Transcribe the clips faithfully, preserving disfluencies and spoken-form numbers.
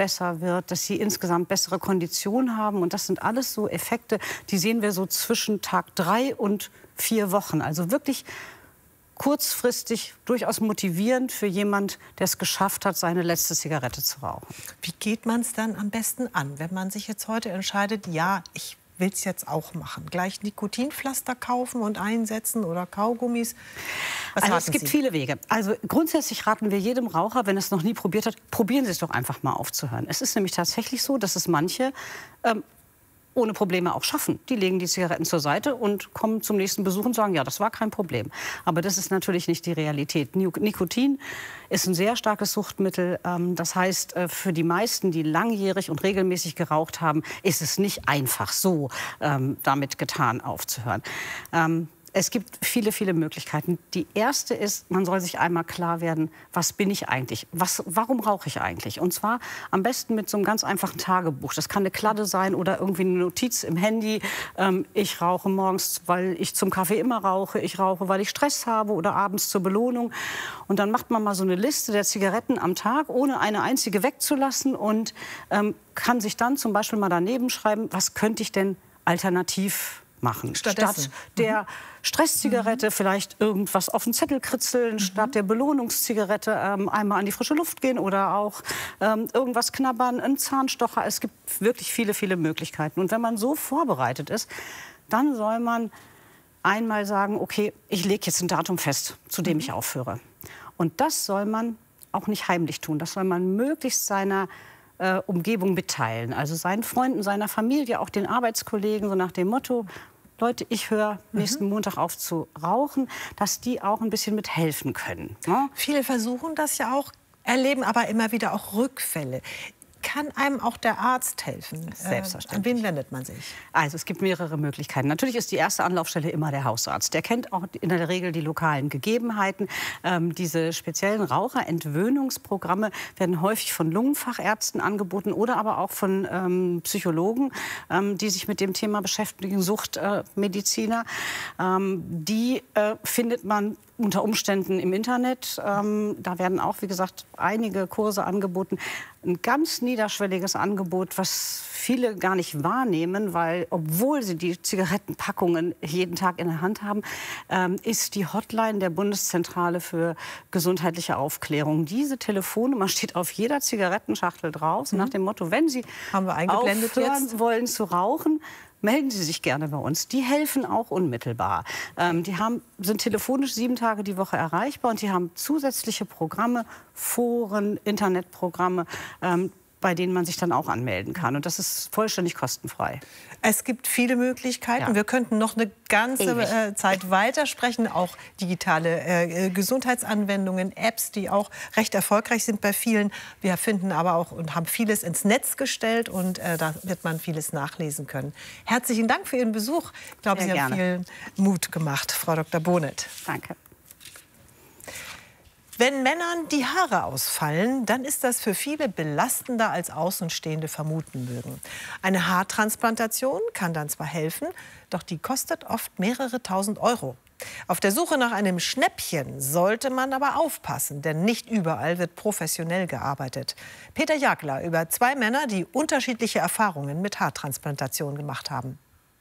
besser wird, dass sie insgesamt bessere Konditionen haben. Und das sind alles so Effekte, die sehen wir so zwischen Tag drei und vier Wochen. Also wirklich kurzfristig durchaus motivierend für jemand, der es geschafft hat, seine letzte Zigarette zu rauchen. Wie geht man es dann am besten an, wenn man sich jetzt heute entscheidet, ja, ich will es jetzt auch machen? Gleich Nikotinpflaster kaufen und einsetzen oder Kaugummis? Was also es gibt Sie? viele Wege. Also grundsätzlich raten wir jedem Raucher, wenn er es noch nie probiert hat, probieren Sie es doch einfach mal aufzuhören. Es ist nämlich tatsächlich so, dass es manche ähm, ohne Probleme auch schaffen. Die legen die Zigaretten zur Seite und kommen zum nächsten Besuch und sagen, ja, das war kein Problem. Aber das ist natürlich nicht die Realität. Nikotin ist ein sehr starkes Suchtmittel. Das heißt, für die meisten, die langjährig und regelmäßig geraucht haben, ist es nicht einfach so damit getan, aufzuhören. Es gibt viele, viele Möglichkeiten. Die erste ist, man soll sich einmal klar werden, was bin ich eigentlich? Was, warum rauche ich eigentlich? Und zwar am besten mit so einem ganz einfachen Tagebuch. Das kann eine Kladde sein oder irgendwie eine Notiz im Handy. Ähm, ich rauche morgens, weil ich zum Kaffee immer rauche. Ich rauche, weil ich Stress habe oder abends zur Belohnung. Und dann macht man mal so eine Liste der Zigaretten am Tag, ohne eine einzige wegzulassen. Und ähm, kann sich dann zum Beispiel mal daneben schreiben, was könnte ich denn alternativ machen. Stattdessen. Statt der Stresszigarette mhm. vielleicht irgendwas auf den Zettel kritzeln, mhm. statt der Belohnungszigarette ähm, einmal an die frische Luft gehen oder auch ähm, irgendwas knabbern, einen Zahnstocher. Es gibt wirklich viele, viele Möglichkeiten. Und wenn man so vorbereitet ist, dann soll man einmal sagen, okay, ich lege jetzt ein Datum fest, zu dem mhm. ich aufhöre. Und das soll man auch nicht heimlich tun. Das soll man möglichst seiner äh, Umgebung mitteilen. Also seinen Freunden, seiner Familie, auch den Arbeitskollegen, so nach dem Motto, Leute, ich höre nächsten mhm. Montag auf zu rauchen, dass die auch ein bisschen mithelfen können. Ja? Viele versuchen das ja auch, erleben aber immer wieder auch Rückfälle. Kann einem auch der Arzt helfen? Selbstverständlich. An wen wendet man sich? Also es gibt mehrere Möglichkeiten. Natürlich ist die erste Anlaufstelle immer der Hausarzt. Der kennt auch in der Regel die lokalen Gegebenheiten. Ähm, diese speziellen Raucherentwöhnungsprogramme werden häufig von Lungenfachärzten angeboten oder aber auch von ähm, Psychologen, ähm, die sich mit dem Thema beschäftigen, Suchtmediziner. Äh, ähm, die äh, findet man unter Umständen im Internet. Ähm, da werden auch, wie gesagt, einige Kurse angeboten. Ein ganz niederschwelliges Angebot, was viele gar nicht wahrnehmen, weil, obwohl sie die Zigarettenpackungen jeden Tag in der Hand haben, ähm, ist die Hotline der Bundeszentrale für gesundheitliche Aufklärung. Diese Telefonnummer steht auf jeder Zigarettenschachtel drauf, mhm. nach dem Motto, wenn Sie Haben wir eingeblendet aufhören jetzt? wollen zu rauchen, melden Sie sich gerne bei uns. Die helfen auch unmittelbar. Ähm, die haben, sind telefonisch sieben Tage die Woche erreichbar und die haben zusätzliche Programme, Foren, Internetprogramme, ähm, bei denen man sich dann auch anmelden kann. Und das ist vollständig kostenfrei. Es gibt viele Möglichkeiten. Ja. Wir könnten noch eine ganze äh, Zeit weitersprechen. Auch digitale äh, Gesundheitsanwendungen, Apps, die auch recht erfolgreich sind bei vielen. Wir finden aber auch und haben vieles ins Netz gestellt und äh, da wird man vieles nachlesen können. Herzlichen Dank für Ihren Besuch. Ich glaube, Sehr Sie haben gerne. viel Mut gemacht, Frau Doktor Bohnett. Danke. Wenn Männern die Haare ausfallen, dann ist das für viele belastender, als Außenstehende vermuten mögen. Eine Haartransplantation kann dann zwar helfen, doch die kostet oft mehrere tausend Euro. Auf der Suche nach einem Schnäppchen sollte man aber aufpassen, denn nicht überall wird professionell gearbeitet. Peter Jagler über zwei Männer, die unterschiedliche Erfahrungen mit Haartransplantation gemacht haben.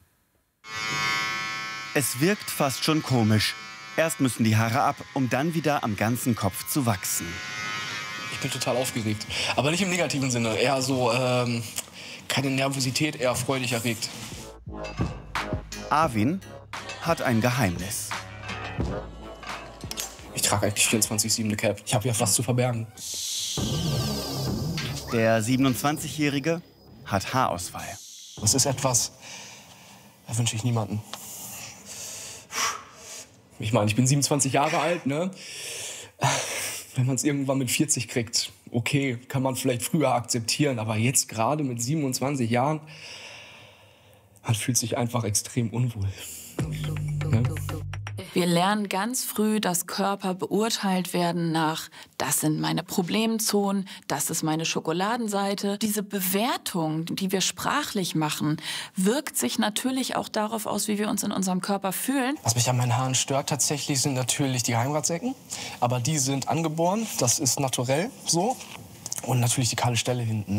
Es wirkt fast schon komisch. Erst müssen die Haare ab, um dann wieder am ganzen Kopf zu wachsen. Ich bin total aufgeregt. Aber nicht im negativen Sinne. Eher so, ähm, keine Nervosität, eher freudig erregt. Arvin hat ein Geheimnis. Ich trage eigentlich vierundzwanzig sieben eine Cap. Ich habe ja was zu verbergen. Der siebenundzwanzigjährige hat Haarausfall. Das ist etwas, das wünsche ich niemandem. Ich meine, ich bin siebenundzwanzig Jahre alt, ne? Wenn man es irgendwann mit vierzig kriegt, okay, kann man vielleicht früher akzeptieren. Aber jetzt gerade mit siebenundzwanzig Jahren, man fühlt sich einfach extrem unwohl. Ne? Wir lernen ganz früh, dass Körper beurteilt werden nach, das sind meine Problemzonen, das ist meine Schokoladenseite. Diese Bewertung, die wir sprachlich machen, wirkt sich natürlich auch darauf aus, wie wir uns in unserem Körper fühlen. Was mich an meinen Haaren stört tatsächlich, sind natürlich die Heimratsecken. Aber die sind angeboren, das ist naturell so. Und natürlich die kahle Stelle hinten.